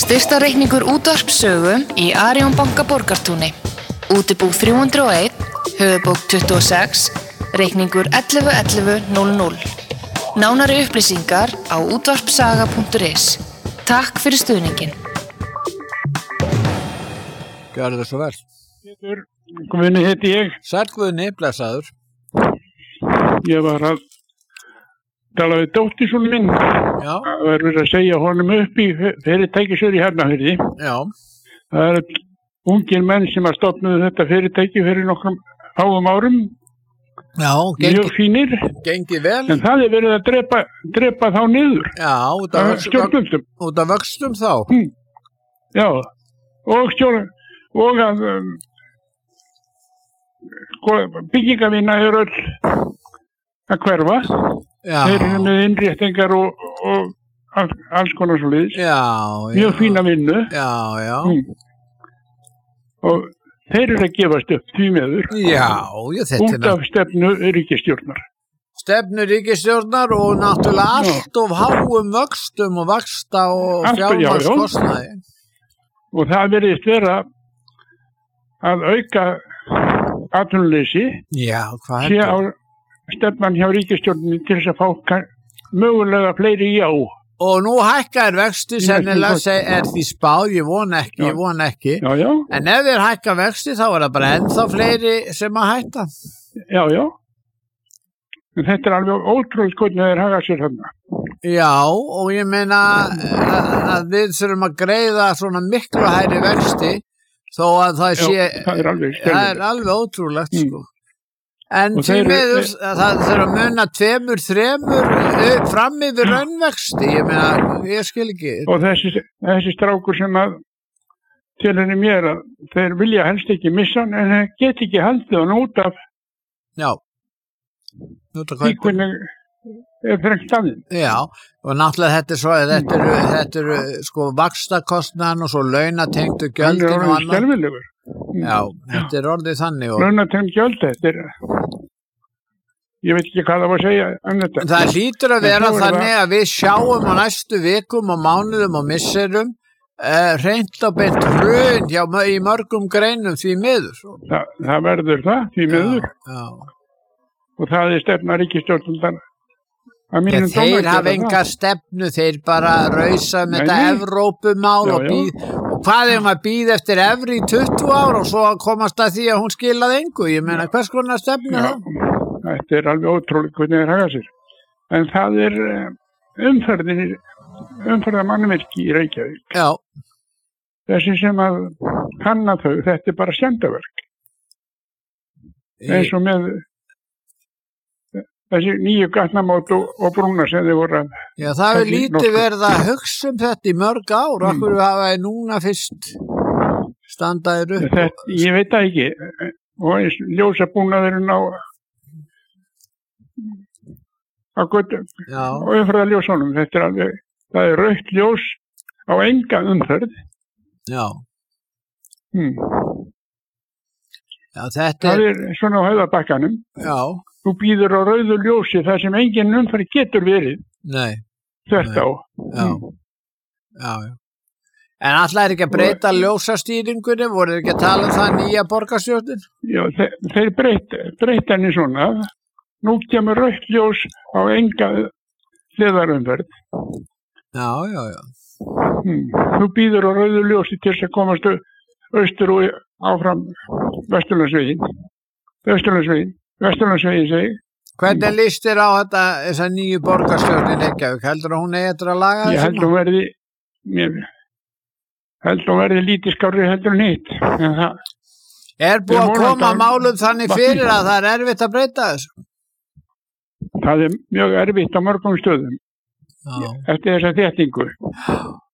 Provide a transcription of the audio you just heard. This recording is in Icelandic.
Styrktarreikningur útvarpssögu í Arion banka Borgartúni. Útibú 301, höfuðbók 26, reikningur 11.11.00. Nánari upplýsingar á útvarpssaga.is. Takk fyrir stuðningin. Gjörðu svo vel. Guðni heiti ég. Sæll Guðni, blessaður. Ég var að tala við dóttirsson minn. Já. Það var verið að segja honum upp í fyrirtækisjóri í Hafnarfirði. Já. Það eru ungir menn sem að stofnuðu þetta fyrirtæki fyrir nokkrum fáum árum. Já, mjög fínir. Gengi vel. En það er verið að drepa þá niður. Já, út af vöxtum þá. Já, og að byggingavinna er öll að hverfa. Já. Þeir eru með innréttingar og alls konar svo liðs. Já. Mjög fína vinnu. Já. Og þeir eru að gefast upp því miður. Já, út af stefnu ríkisstjórnar. Stefnu ríkisstjórnar og náttúrulega allt of háum vöxtum og vaxta og fjármagnskostnaði. Og það verðist vera að auka atvinnuleysi. Já, hvað sé á stefnan hjá ríkisstjórninni til þess að fá mögulega fleiri já. Og nú hækkar vexti, sennilega er því spáð, ég vona ekki. Já. En ef þeir hækka vexti þá er það bara ennþá fleiri sem að hætta. Já. En þetta er alveg ótrúlega hvernig þeir haga sér þarna. Já, og ég meina að við þurfum að greiða svona miklu hærri vexti þó að það sé, það er alveg ótrúlegt sko. En því miður, það þurfa að muna 2-3 fram yfir raunvexti, ég meina, ég skil ekki. Og þessi strákur sem að til henni mér að þeir vilja helst ekki missa hann, en þeir get ekki haldið hann út af því hvernig er þrengt aðeins. Já, og náttúrulega þetta eru sko vaxtakostnaðan og svo launatengdu gjöldin og annað. Skelfilegur. Já, þetta er orðið þannig. Launatengd gjöld, þetta er, ég veit ekki hvað það var að segja um þetta. Það hlýtur að vera þannig að við sjáum á næstu vikum og mánuðum og misserum hreint og beint hrun í mörgum greinum því miður. Það verður það, því miður. Já. Og það er stefna ríkisstjórnar. Þeir hafa enga stefnu, þeir bara rausa með þetta Evrópumál og hvað er maður að bíða eftir evru í 20 ár og svo komast að því að hún skilaði engu, ég meina hvers konar stefnu það? Þetta er alveg ótrúlega hvernig þeir haga sér. En það er umferðarmannvirki í Reykjavík. Já. Þessi sem að hanna þau, þetta er bara skemmdarverk. Eins og með þessi nýju gatnamót og brúna sem þið voru að... Já, það er lítið verið að hugsa um þetta í mörg ár. Akkur hafa þið núna fyrst standaðir upp? Ég veit það ekki. Og eins ljósabúnaðurinn á götu og umferða ljósunum. Þetta er alveg, það er rautt ljós á enga umferð. Já. Já, þetta það er svona á Höfðabakkanum. Já. Þú býður á rauðu ljósi þar sem engin umferð getur verið. Nei. Þetta á. Já. En alltaf er ekki að breyta ljósastýringunni, voru þeir ekki að tala um það nýja borgarstjórnin? Já, þeir breyta henni svona. Nú kemur rautt ljós á enga hliðarumferð. Já. Þú býður á rauðu ljósi til þess að komast austur og áfram Vesturlandsveginn segi. Hvernig líst þér á þessa nýju borgarstjórnin Reykjavík? Heldur að hún eftir að laga þessu? Ég held hún verði lítið skárri heldur en hitt. Er búið að koma málum þannig fyrir að það er erfitt að breyta þessu? Það er mjög erfitt á mörgum stöðum eftir þessa þéttingu.